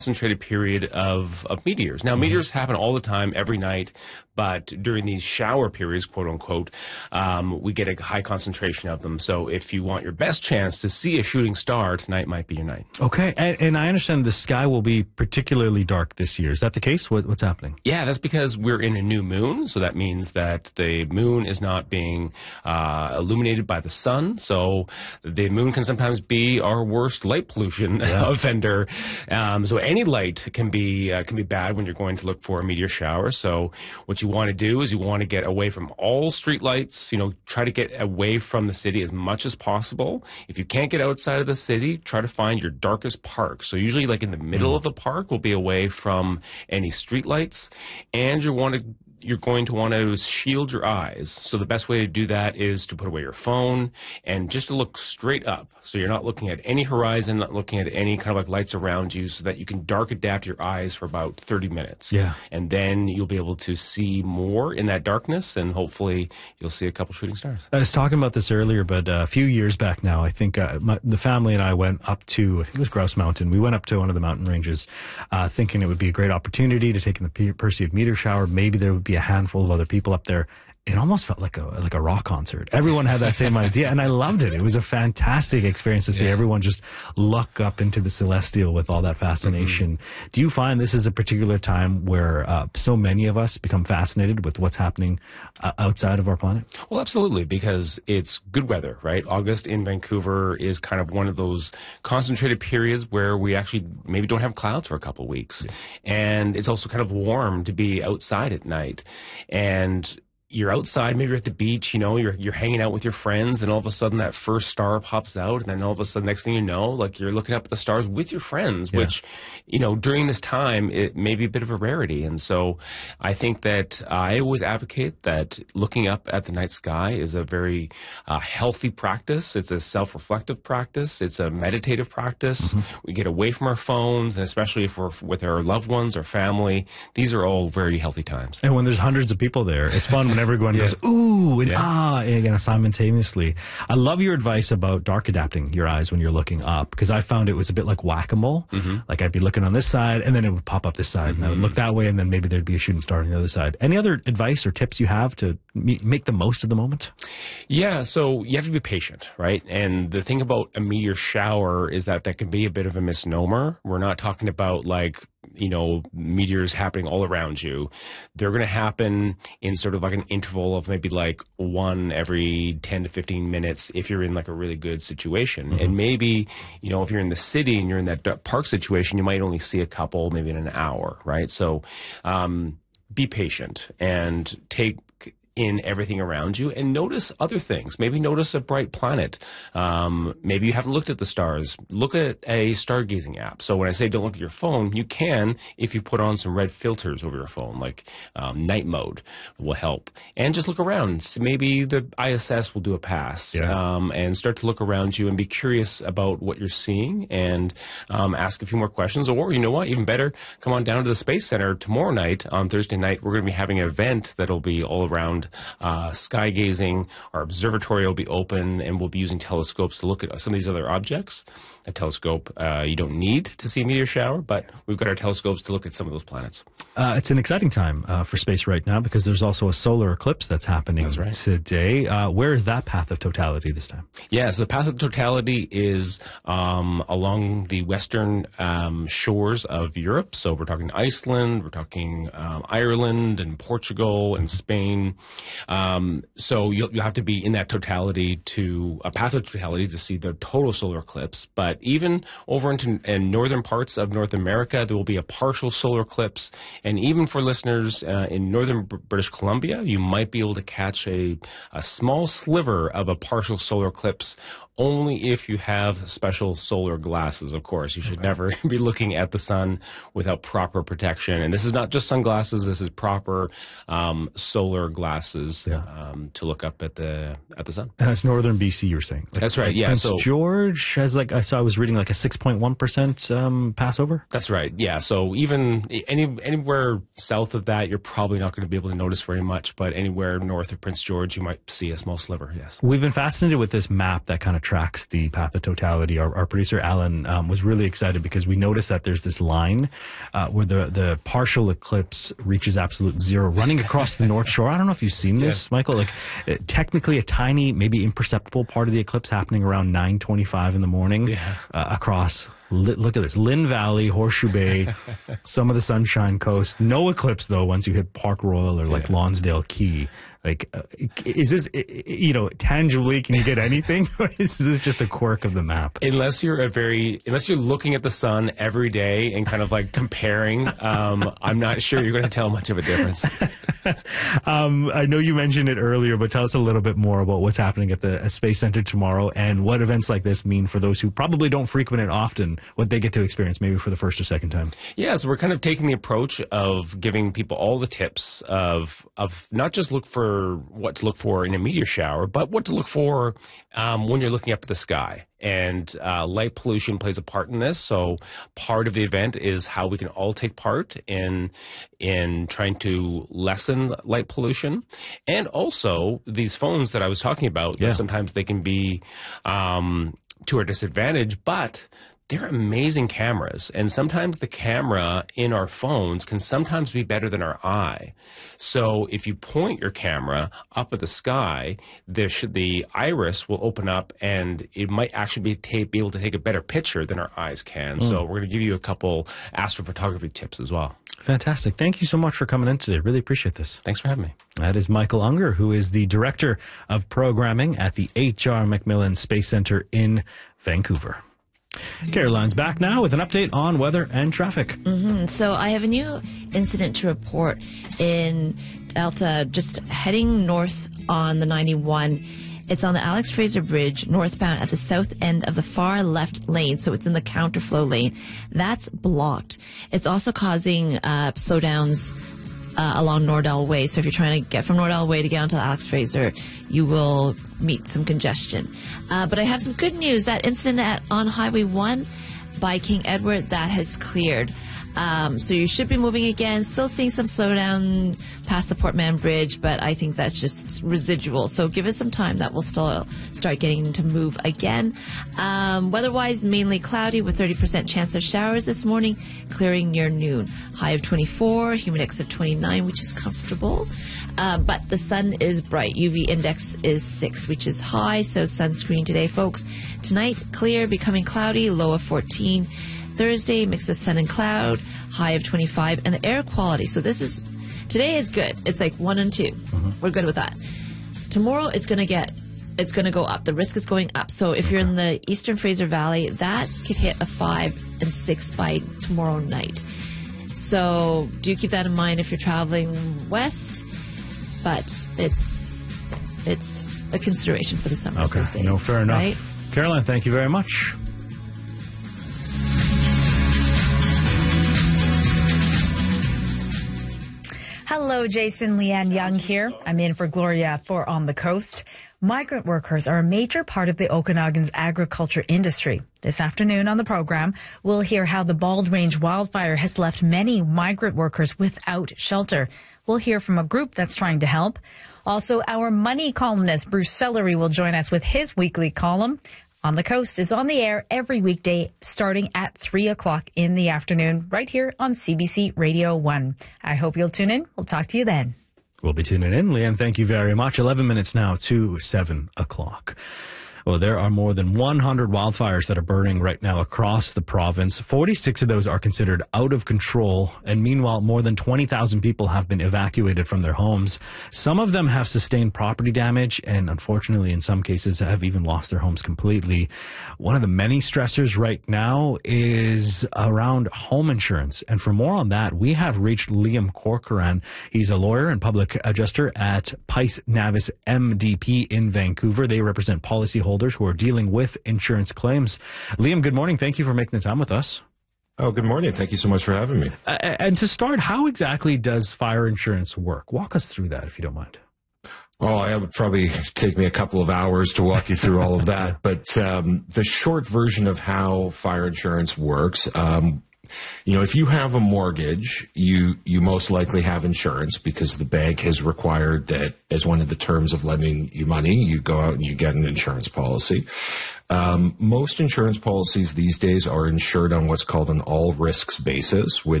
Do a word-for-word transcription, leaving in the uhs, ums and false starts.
concentrated period of, of meteors. Now, mm-hmm. meteors happen all the time, every night, but during these shower periods, quote unquote, um, we get a high concentration of them. So if you want your best chance to see a shooting star, tonight might be your night. Okay, and, and I understand the sky will be particularly dark this year. Is that the case? What, what's happening? Yeah, that's because we're in a new moon, so that means that the moon is not being uh, illuminated by the sun. So the moon can sometimes be our worst light pollution yeah. offender. Um, so any light can be uh, can be bad when you're going to look for a meteor shower. So what you want to do is you want to get away from all street lights. You know, try to get away from the city as much as possible. If you can't get outside of the city, try to find your darkest park. So usually, like in the middle mm. of the park, will be away from any street lights, and you want to. You're going to want to shield your eyes. So the best way to do that is to put away your phone and just to look straight up. So you're not looking at any horizon, not looking at any kind of like lights around you, so that you can dark adapt your eyes for about thirty minutes. Yeah. And then you'll be able to see more in that darkness, and hopefully you'll see a couple shooting stars. I was talking about this earlier, but uh, a few years back now, I think uh, my, the family and I went up to, I think it was Grouse Mountain. We went up to one of the mountain ranges uh, thinking it would be a great opportunity to take in the Perseid meteor shower. Maybe there would be a handful of other people up there. It almost felt like a like a rock concert. Everyone had that same idea, and I loved it. It was a fantastic experience to see yeah. everyone just look up into the celestial with all that fascination. Mm-hmm. Do you find this is a particular time where uh, so many of us become fascinated with what's happening uh, outside of our planet? Well, absolutely, because it's good weather, right? August in Vancouver is kind of one of those concentrated periods where we actually maybe don't have clouds for a couple of weeks. Yeah. And it's also kind of warm to be outside at night. And you're outside, maybe you're at the beach, you know, you're you're hanging out with your friends, and all of a sudden that first star pops out, and then all of a sudden, next thing you know, like you're looking up at the stars with your friends, yeah. which, you know, during this time, it may be a bit of a rarity. And so I think that I always advocate that looking up at the night sky is a very uh, healthy practice. It's a self-reflective practice. It's a meditative practice. Mm-hmm. We get away from our phones, and especially if we're with our loved ones or family, these are all very healthy times. And when there's hundreds of people there, it's fun when everyone yeah. goes, ooh, and yeah. ah, and again, simultaneously. I love your advice about dark adapting your eyes when you're looking up, because I found it was a bit like whack-a-mole. Mm-hmm. Like I'd be looking on this side, and then it would pop up this side, mm-hmm. and I would look that way, and then maybe there'd be a shooting star on the other side. Any other advice or tips you have to me- make the most of the moment? Yeah, so you have to be patient, right? And the thing about a meteor shower is that that can be a bit of a misnomer. We're not talking about like, you know, meteors happening all around you. They're going to happen in sort of like an interval of maybe like one every ten to fifteen minutes if you're in like a really good situation. Mm-hmm. And maybe, you know, if you're in the city and you're in that park situation, you might only see a couple maybe in an hour, right? So um, be patient and take in everything around you, and notice other things. Maybe notice a bright planet. Um, maybe you haven't looked at the stars. Look at a stargazing app. So when I say don't look at your phone, you can if you put on some red filters over your phone, like um, night mode will help. And just look around. So maybe the I S S will do a pass yeah. um, and start to look around you and be curious about what you're seeing, and um, ask a few more questions. Or, you know what, even better, come on down to the Space Center tomorrow night. On Thursday night, we're going to be having an event that'll be all around Uh, sky gazing. Our observatory will be open, and we'll be using telescopes to look at some of these other objects. A telescope uh, you don't need to see a meteor shower, but we've got our telescopes to look at some of those planets. Uh, it's an exciting time uh, for space right now, because there's also a solar eclipse that's happening that's right. today. Uh, where is that path of totality this time? Yeah, so the path of totality is um, along the western um, shores of Europe. So we're talking Iceland, we're talking um, Ireland and Portugal and Spain. Um, so you'll, you'll have to be in that totality to a path of totality to see the total solar eclipse. But even over into in northern parts of North America, there will be a partial solar eclipse. And even for listeners uh, in northern B- British Columbia, you might be able to catch a, a small sliver of a partial solar eclipse, only if you have special solar glasses, of course. You should okay. never be looking at the sun without proper protection. And this is not just sunglasses. This is proper um, solar glasses. glasses Yeah. um, to look up at the at the sun. And that's northern B C, you were saying. Like, That's right, like yeah, Prince so- George has like, I saw I was reading like a six point one percent um, Passover. That's right. Yeah. So even any anywhere south of that, you're probably not going to be able to notice very much. But anywhere north of Prince George, you might see a small sliver. Yes. We've been fascinated with this map that kind of tracks the path of totality. Our, our producer Alan um, was really excited because we noticed that there's this line uh, where the the partial eclipse reaches absolute zero, running across the North Shore. I don't know if you've seen this, Yeah. Michael. Like uh, technically a tiny, maybe imperceptible part of the eclipse happening around nine twenty-five in the morning Yeah. uh, across. Look at this. Lynn Valley, Horseshoe Bay, some of the Sunshine Coast. No eclipse, though, once you hit Park Royal or like Yeah. Lonsdale Key. Like, uh, is this, you know, tangibly, can you get anything? Or is this just a quirk of the map? Unless you're a very, unless you're looking at the sun every day and kind of like comparing, um, I'm not sure you're going to tell much of a difference. um, I know you mentioned it earlier, but tell us a little bit more about what's happening at the uh, Space Center tomorrow and what events like this mean for those who probably don't frequent it often, what they get to experience maybe for the first or second time. Yeah, so we're kind of taking the approach of giving people all the tips of of not just look for what to look for in a meteor shower, but what to look for um, when you're looking up at the sky. And uh, light pollution plays a part in this. So part of the event is how we can all take part in in trying to lessen light pollution. And also these phones that I was talking about, Yeah. that sometimes they can be um, to our disadvantage, but they're amazing cameras, and sometimes the camera in our phones can sometimes be better than our eye. So if you point your camera up at the sky, there should, the iris will open up, and it might actually be, ta- be able to take a better picture than our eyes can. Mm. So we're going to give you a couple astrophotography tips as well. Fantastic. Thank you so much for coming in today. Really appreciate this. Thanks for having me. That is Michael Unger, who is the Director of Programming at the H R MacMillan Space Center in Vancouver. Caroline's back now with an update on weather and traffic. Mm-hmm. So I have a new incident to report in Delta, just heading north on the ninety-one. It's on the Alex Fraser Bridge, northbound at the south end of the far left lane, so it's in the counterflow lane. That's blocked. It's also causing uh, slowdowns Uh, along Nordell Way. So if you're trying to get from Nordell Way to get onto Alex Fraser, you will meet some congestion. Uh, but I have some good news. That incident at, on Highway one by King Edward, that has cleared. Um, so you should be moving again. Still seeing some slowdown past the Port Mann Bridge, but I think that's just residual. So give it some time. That will still start getting to move again. Um, weather-wise, mainly cloudy with thirty percent chance of showers this morning, clearing near noon. High of twenty-four, humid index of twenty-nine, which is comfortable. Uh, but the sun is bright. U V index is six, which is high. So sunscreen today, folks. Tonight, clear, becoming cloudy, low of fourteen. Thursday, mix of sun and cloud, high of twenty-five, and the air quality. So this is, today is good. It's like one and two. Mm-hmm. We're good with that. Tomorrow, it's going to get, it's going to go up. The risk is going up. So if you're in the Eastern Fraser Valley, that could hit a five and six by tomorrow night. So do keep that in mind if you're traveling west, but it's, it's a consideration for the summer Okay, these days. no, fair enough. Right? Caroline, thank you very much. Hello, Jason. Leanne Young here. I'm in for Gloria for On the Coast. Migrant workers are a major part of the Okanagan's agriculture industry. This afternoon on the program, we'll hear how the Bald Range wildfire has left many migrant workers without shelter. We'll hear from a group that's trying to help. Also, our money columnist, Bruce Sellery, will join us with his weekly column. On the Coast is on the air every weekday starting at three o'clock in the afternoon right here on C B C Radio one. I hope you'll tune in. We'll talk to you then. We'll be tuning in. Leanne, thank you very much. eleven minutes now to seven o'clock. Well, there are more than one hundred wildfires that are burning right now across the province. forty-six of those are considered out of control. And meanwhile, more than twenty thousand people have been evacuated from their homes. Some of them have sustained property damage and unfortunately, in some cases, have even lost their homes completely. One of the many stressors right now is around home insurance. And for more on that, we have reached Liam Corcoran. He's a lawyer and public adjuster at Pice Navis M D P in Vancouver. They represent policyholders who are dealing with insurance claims. Liam, good morning. Thank you for making the time with us. Oh, good morning. Thank you so much for having me. Uh, and to start, how exactly does fire insurance work? Walk us through that, if you don't mind. Oh, it would probably take me a couple of hours to walk you through all of that. But um, the short version of how fire insurance works, um, you know, if you have a mortgage, you you most likely have insurance because the bank has required that as one of the terms of lending you money, you go out and you get an insurance policy. Um, most insurance policies these days are insured on what's called an all risks basis, which